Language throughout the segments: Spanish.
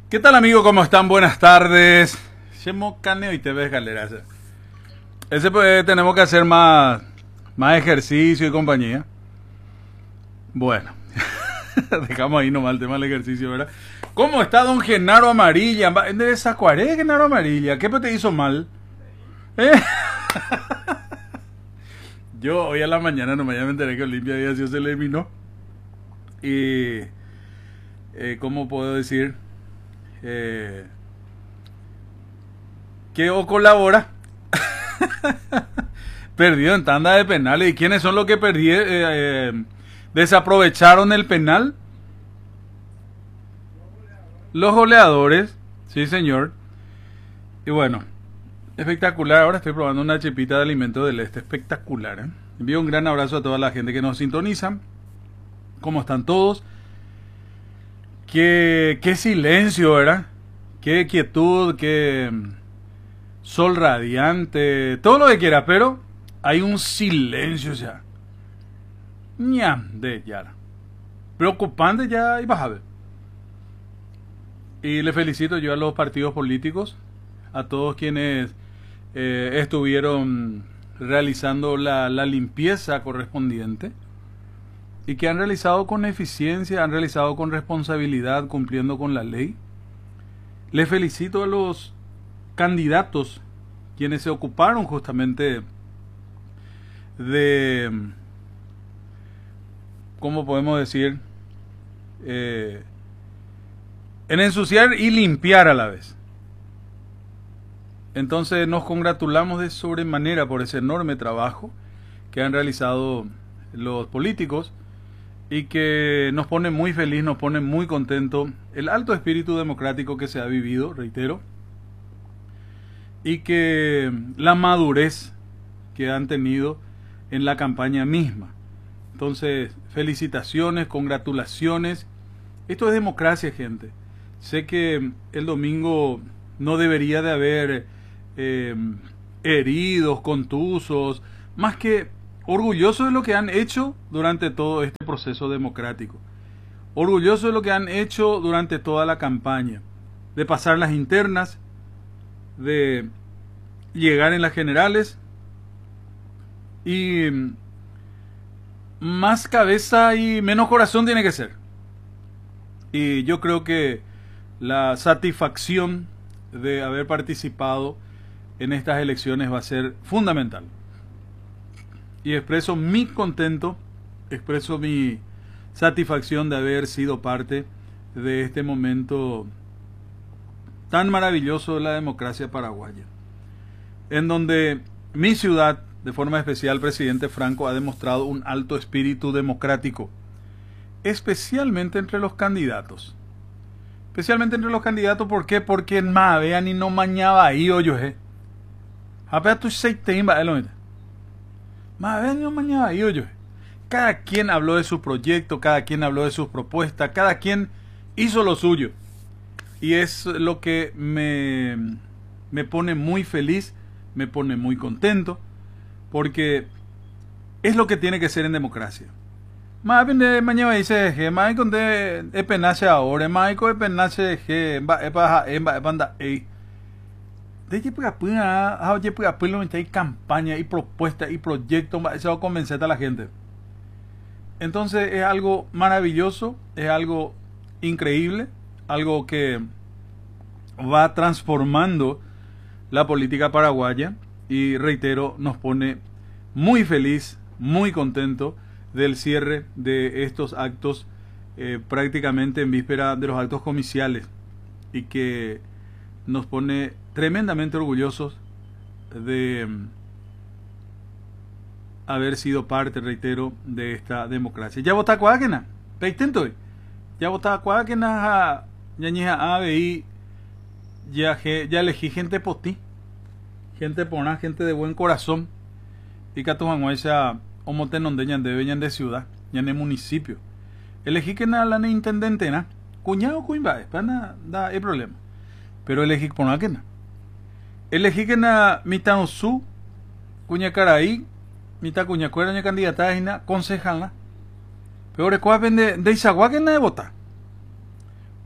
¿Qué tal, amigo? ¿Cómo están? Buenas tardes. Chemo caneo y te ves, galera. Ese pues tenemos que hacer más ejercicio y compañía. Bueno, dejamos ahí nomás el tema del ejercicio, ¿verdad? ¿Cómo está don Genaro Amarilla? ¿De esa cuaré, Genaro Amarilla? ¿Qué pues te hizo mal? ¿Eh? Yo hoy a la mañana nomás ya me enteré que Olimpia había sido se eliminó. Y ¿cómo puedo decir? Que o colabora. Perdió en tanda de penales. ¿Y quiénes son los que desaprovecharon el penal? Los goleadores. Sí, señor. Y bueno, espectacular. Ahora estoy probando una chipita de alimento del este. Espectacular, ¿eh? Envío un gran abrazo a toda la gente que nos sintoniza. ¿Cómo están todos? Qué silencio, ¿verdad? Qué quietud, qué sol radiante, todo lo que quiera, pero hay un silencio ya. De ya. Preocupante ya, y vas a ver. Y le felicito yo a los partidos políticos, a todos quienes estuvieron realizando la limpieza correspondiente y que han realizado con eficiencia, han realizado con responsabilidad, cumpliendo con la ley. Le felicito a los candidatos quienes se ocuparon justamente de, ¿cómo podemos decir? En ensuciar y limpiar a la vez. Entonces nos congratulamos de sobremanera por ese enorme trabajo que han realizado los políticos y que nos pone muy feliz, nos pone muy contento el alto espíritu democrático que se ha vivido, reitero, y que la madurez que han tenido en la campaña misma. Entonces, felicitaciones, congratulaciones. Esto es democracia, gente. Sé que el domingo no debería de haber heridos, contusos, más que orgulloso de lo que han hecho durante todo este proceso democrático. Orgulloso de lo que han hecho durante toda la campaña. De pasar las internas, de llegar en las generales. Y más cabeza y menos corazón tiene que ser. Y yo creo que la satisfacción de haber participado en estas elecciones va a ser fundamental. Y expreso mi contento, expreso mi satisfacción de haber sido parte de este momento tan maravilloso de la democracia paraguaya, en donde mi ciudad, de forma especial, presidente Franco, ha demostrado un alto espíritu democrático, especialmente entre los candidatos. Especialmente entre los candidatos, ¿por qué? Porque en Mavean y no mañaba ahí, oye. Apenas tu seitemba, cada quien habló de su proyecto, cada quien habló de sus propuestas, cada quien hizo lo suyo. Y es lo que me pone muy feliz, me pone muy contento, porque es lo que tiene que ser en democracia. Más bien mañana dice que más conté penache ahora, más con penache que banda de que hay campaña y propuesta y proyecto, eso va a convencer a la gente. Entonces es algo maravilloso, es algo increíble, algo que va transformando la política paraguaya y, reitero, nos pone muy feliz, muy contento del cierre de estos actos prácticamente en víspera de los actos comiciales, y que nos pone tremendamente orgullosos de haber sido parte, reitero, de esta democracia. Ya vota cuáquena, peitento, ya vota cuáquena, ñañija ABI, ya elegí gente por ti, gente por gente de buen corazón, y que tu esa omotenondeñan de veñan de ciudad, ya en el municipio. Elegí que nada la intendente na, cuñado cuimba, para da el problema. Pero elegí por nada que na. Elegí que na mitad su cuña caraí, mitad cuña cuera ña candidata y na concejal na. Pero recuerden de Izagua que na de votar.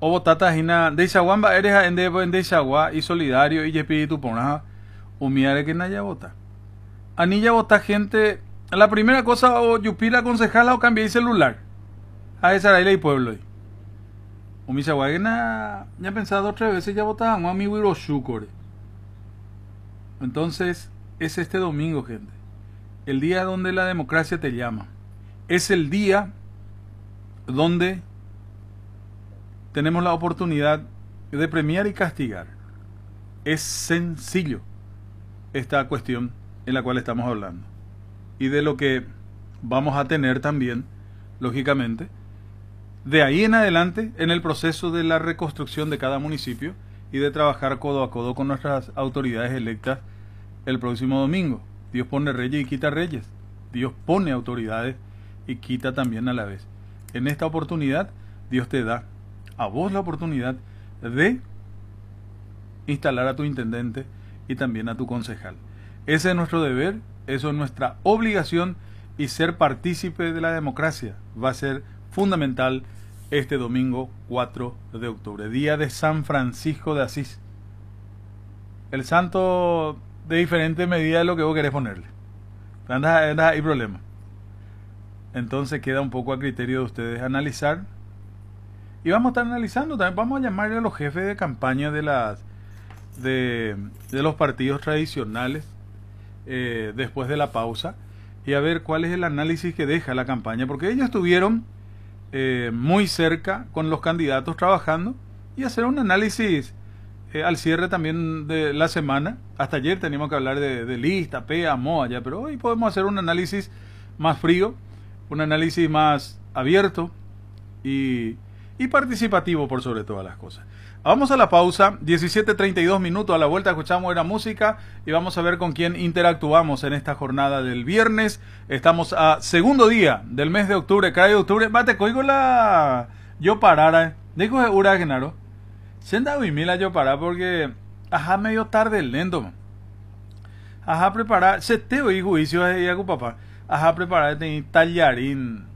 o votata hina de Isaguamba eres en de Isagua y solidario y espíritu ponaja humiare que naya vota. Anilla vota gente, la primera cosa o yupila concejala o cambié celular. A esa era el pueblo. Isagua que ya he pensado 2 o 3 veces ya votaban a mi Wiroshucore. Entonces, es este domingo, gente. El día donde la democracia te llama. Es el día donde tenemos la oportunidad de premiar y castigar. Es sencillo esta cuestión en la cual estamos hablando. Y de lo que vamos a tener también, lógicamente, de ahí en adelante en el proceso de la reconstrucción de cada municipio y de trabajar codo a codo con nuestras autoridades electas el próximo domingo. Dios pone reyes y quita reyes. Dios pone autoridades y quita también a la vez. En esta oportunidad, Dios te da a vos la oportunidad de instalar a tu intendente y también a tu concejal. Ese es nuestro deber, eso es nuestra obligación, y ser partícipe de la democracia va a ser fundamental este domingo 4 de octubre, día de San Francisco de Asís. El santo de diferente medida de lo que vos querés ponerle. Hay problema. Entonces queda un poco a criterio de ustedes analizar. Y vamos a estar analizando también. Vamos a llamarle a los jefes de campaña de los partidos tradicionales después de la pausa y a ver cuál es el análisis que deja la campaña, porque ellos estuvieron muy cerca con los candidatos trabajando, y hacer un análisis al cierre también de la semana. Hasta ayer teníamos que hablar de lista, PEA, MOA ya, pero hoy podemos hacer un análisis más frío, un análisis más abierto y participativo por sobre todas las cosas. Vamos a la pausa, 17:32 minutos, a la vuelta escuchamos la música y vamos a ver con quién interactuamos en esta jornada del viernes. Estamos a segundo día del mes de octubre, cae de octubre. Bate, coigo la yo parara, dijo Ura Genaro. Senda mila yo parar porque ajá medio tarde el lento. Ajá preparar, se te oí juicio y a tu papá. Ajá preparar tallarín